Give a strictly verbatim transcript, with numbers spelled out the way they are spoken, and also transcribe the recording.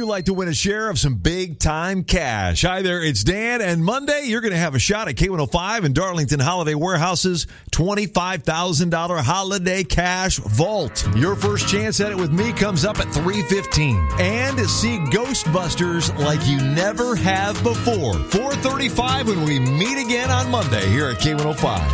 you like to win a share of some big-time cash? Hi there, it's Dan, and Monday you're going to have a shot at K one oh five and Darlington Holiday Warehouse's twenty-five thousand dollars Holiday Cash Vault. Your first chance at it with me comes up at three fifteen. And see Ghostbusters like you never have before. four thirty-five when we meet again on Monday here at K one oh five.